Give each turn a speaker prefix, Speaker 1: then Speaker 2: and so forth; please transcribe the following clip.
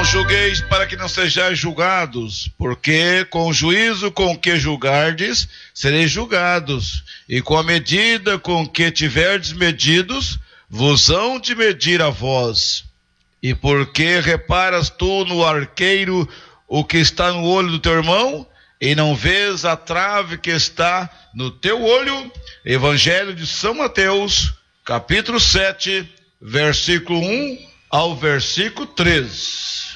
Speaker 1: julgueis para que não sejais julgados, porque com o juízo com que julgardes, sereis julgados, e com a medida com que tiverdes medidos, vos hão de medir a vós. E porque reparas tu no arqueiro o que está no olho do teu irmão, e não vês a trave que está no teu olho? Evangelho de São Mateus, capítulo 7, versículo 1 ao versículo 3.